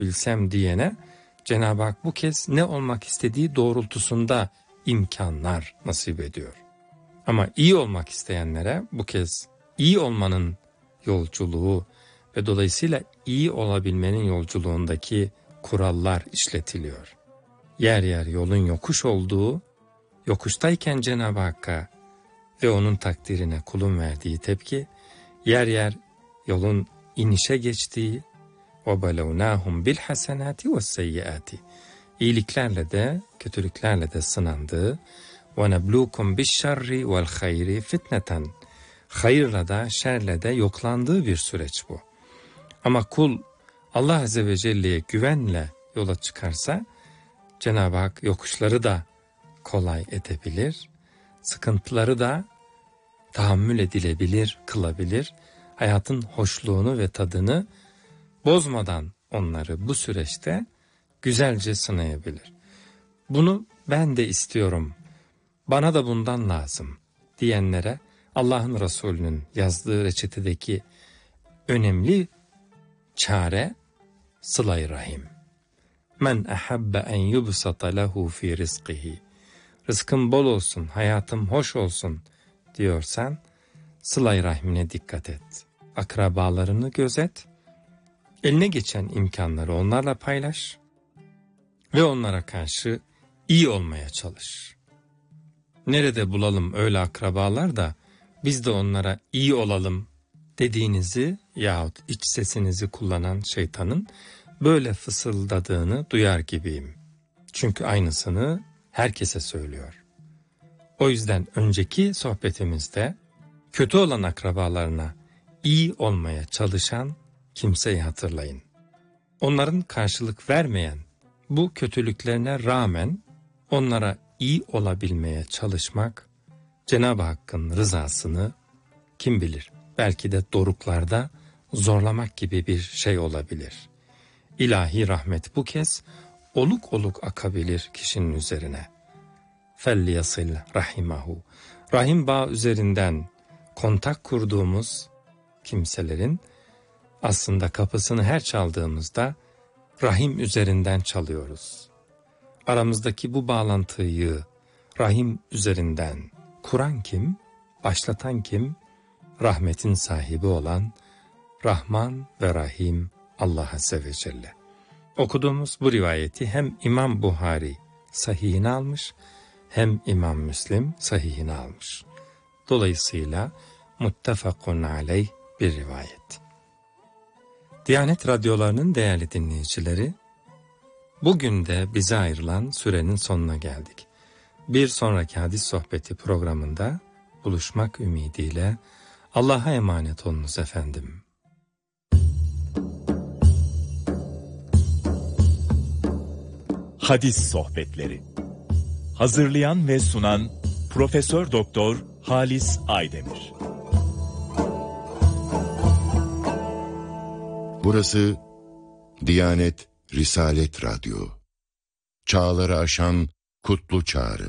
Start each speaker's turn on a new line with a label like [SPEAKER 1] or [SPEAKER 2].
[SPEAKER 1] bilsem diyene Cenab-ı Hak bu kez ne olmak istediği doğrultusunda imkanlar nasip ediyor. Ama iyi olmak isteyenlere bu kez iyi olmanın yolculuğu ve dolayısıyla iyi olabilmenin yolculuğundaki kurallar işletiliyor. Yer yer yolun yokuş olduğu, yokuştayken Cenab-ı Hakk'a ve onun takdirine kulun verdiği tepki, yer yer yolun inişe geçtiği, وَبَلَوْنَاهُمْ بِالْحَسَنَاتِ وَالسَّيِّئَاتِ İyiliklerle de, kötülüklerle de sınandığı, وَنَبْلُوكُمْ بِالشَّرِّ وَالْخَيْرِ فِتْنَةً Hayırla da, şerle de yoklandığı bir süreç bu. Ama kul Allah Azze ve Celle'ye güvenle yola çıkarsa, Cenab-ı Hak yokuşları da kolay edebilir, sıkıntıları da tahammül edilebilir, kılabilir, hayatın hoşluğunu ve tadını bozmadan onları bu süreçte güzelce sınayabilir. Bunu ben de istiyorum, bana da bundan lazım diyenlere Allah'ın Resulü'nün yazdığı reçetedeki önemli çare sıla-i rahim. Men ahabbe en yubsata lehu fi rizqihi. Rızkım bol olsun, hayatım hoş olsun diyorsan sıla-i rahmine dikkat et. Akrabalarını gözet, eline geçen imkanları onlarla paylaş ve onlara karşı iyi olmaya çalış. Nerede bulalım öyle akrabalar da biz de onlara iyi olalım dediğinizi yahut iç sesinizi kullanan şeytanın böyle fısıldadığını duyar gibiyim. Çünkü aynısını herkese söylüyor. O yüzden önceki sohbetimizde kötü olan akrabalarına iyi olmaya çalışan kimseyi hatırlayın. Onların karşılık vermeyen bu kötülüklerine rağmen onlara iyi olabilmeye çalışmak, Cenab-ı Hakk'ın rızasını kim bilir belki de doruklarda zorlamak gibi bir şey olabilir. İlahi rahmet bu kez oluk oluk akabilir kişinin üzerine. فَلْيَصِلْ رَحِمَهُ Rahim bağı üzerinden kontak kurduğumuz kimselerin aslında kapısını her çaldığımızda rahim üzerinden çalıyoruz. Aramızdaki bu bağlantıyı rahim üzerinden kuran kim, başlatan kim? Rahmetin sahibi olan Rahman ve Rahim Allah Azze ve Celle. Okuduğumuz bu rivayeti hem İmam Buhari sahihine almış hem İmam Müslim sahihine almış. Dolayısıyla muttefakun aleyh bir rivayet. Diyanet radyolarının değerli dinleyicileri, bugün de bize ayrılan sürenin sonuna geldik. Bir sonraki hadis sohbeti programında buluşmak ümidiyle Allah'a emanet olunuz efendim.
[SPEAKER 2] Hadis sohbetleri. Hazırlayan ve sunan Profesör Doktor Halis Aydemir.
[SPEAKER 3] Burası Diyanet Risalet Radyo. Çağları aşan kutlu çağrı.